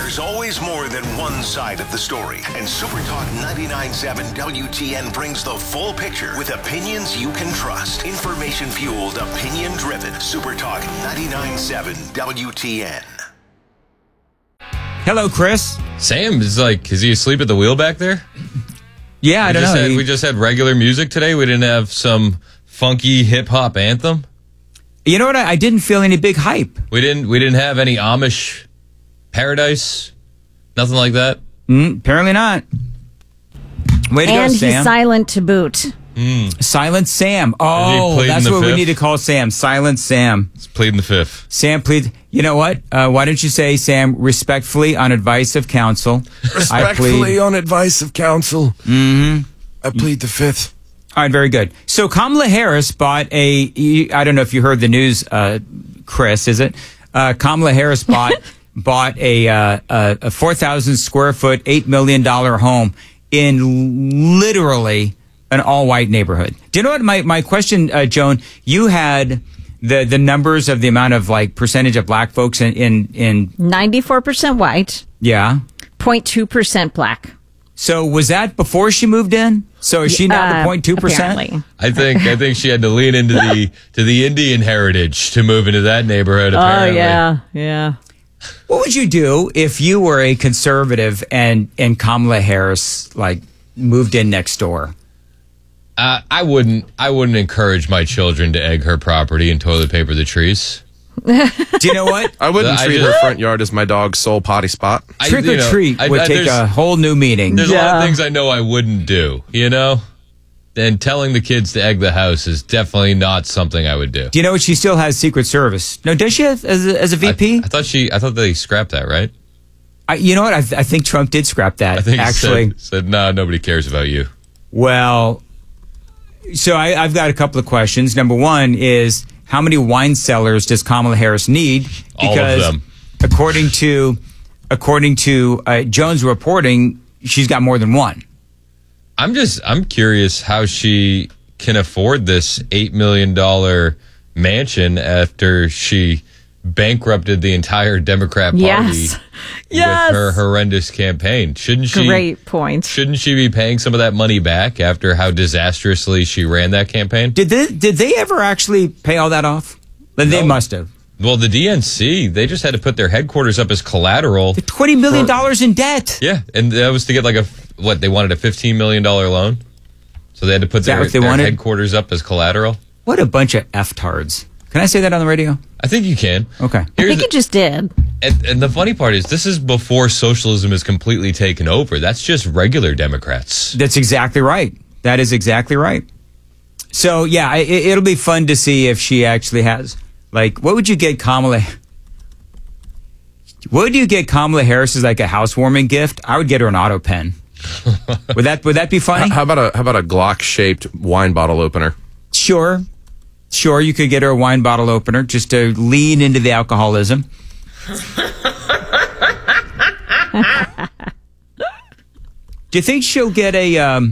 There's always more than one side of the story, and SuperTalk 99.7 WTN brings the full picture with opinions you can trust. Information-fueled, opinion-driven. SuperTalk 99.7 WTN. Hello, Chris. Sam is is he asleep at the wheel back there? Yeah, I don't know. We just had regular music today. We didn't have some funky hip-hop anthem. You know what? I didn't feel any big hype. We didn't have any Amish Paradise? Nothing like that? Apparently not. Way to go, Sam. And he's silent to boot. Silent Sam. Oh, that's what we need to call Sam. Silent Sam. He's pleading the fifth. Sam, plead. You know what? Why don't you say, Sam, respectfully on advice of counsel. Respectfully on advice of counsel. I plead the fifth. All right, very good. So Kamala Harris bought I don't know if you heard the news, Chris, is it? Kamala Harris bought a 4,000 square foot, $8 million home in literally an all-white neighborhood. Do you know what my question, Joan? You had the numbers of the amount of percentage of black folks in 94% white. Yeah. 0.2% black. So was that before she moved in? So is she now the 0.2%? I think she had to lean into the Indian heritage to move into that neighborhood. Apparently. Oh yeah. What would you do if you were a conservative and Kamala Harris moved in next door? I wouldn't encourage my children to egg her property and toilet paper the trees. Do you know what? I wouldn't treat her front yard as my dog's sole potty spot. Trick or treat would take a whole new meaning. There's a lot of things I know I wouldn't do, And telling the kids to egg the house is definitely not something I would do. Do you know what? She still has Secret Service. No, does she have as a VP? I thought they scrapped that, right? You know what? I think Trump did scrap that. I think actually said no, nobody cares about you. Well, so I've got a couple of questions. Number one is, how many wine cellars does Kamala Harris need? All of them. According to Jones reporting, she's got more than one. I'm curious how she can afford this $8 million mansion after she bankrupted the entire Democrat Party with her horrendous campaign. Great point. Shouldn't she be paying some of that money back after how disastrously she ran that campaign? Did they ever actually pay all that off? No. They must have. Well, the DNC, they just had to put their headquarters up as collateral. The $20 million in debt. Yeah, and that was to get they wanted a $15 million loan? So they had to put their headquarters up as collateral? What a bunch of F-tards. Can I say that on the radio? I think you can. Okay. I think you just did. And the funny part is, this is before socialism is completely taken over. That's just regular Democrats. That's exactly right. That is exactly right. So, yeah, it'll be fun to see if she actually has, what would you get Kamala? Would you get Kamala Harris as a housewarming gift? I would get her an auto pen. Would that be funny? How about a Glock-shaped wine bottle opener? Sure, you could get her a wine bottle opener just to lean into the alcoholism. Do you think she'll get a...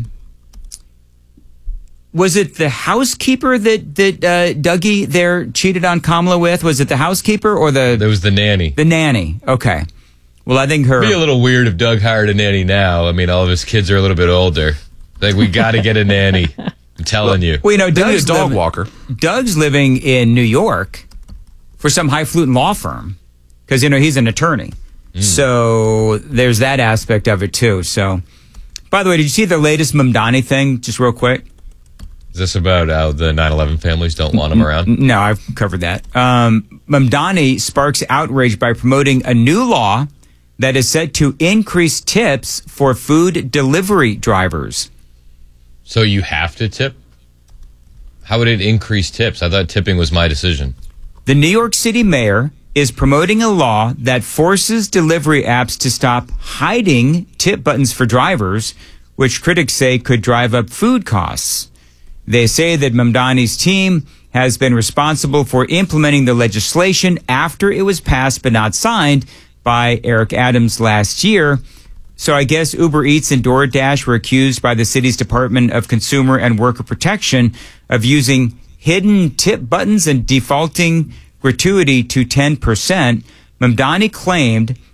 was it the housekeeper that Dougie there cheated on Kamala with? Was it the housekeeper or It was the nanny. The nanny, okay. Well, I think her... It'd be a little weird if Doug hired a nanny now. I mean, all of his kids are a little bit older. We got to get a nanny. I'm telling you. Well, Doug's a dog walker. Doug's living in New York for some highfalutin law firm because, he's an attorney. So there's that aspect of it, too. So, by the way, did you see the latest Mamdani thing, just real quick? Is this about how the 9/11 families don't want him around? No, I've covered that. Mamdani sparks outrage by promoting a new law that is set to increase tips for food delivery drivers. So you have to tip? How would it increase tips? I thought tipping was my decision. The New York City mayor is promoting a law that forces delivery apps to stop hiding tip buttons for drivers, which critics say could drive up food costs. They say that Mamdani's team has been responsible for implementing the legislation after it was passed but not signed by Eric Adams last year. So I guess Uber Eats and DoorDash were accused by the city's Department of Consumer and Worker Protection of using hidden tip buttons and defaulting gratuity to 10%. Mamdani claimed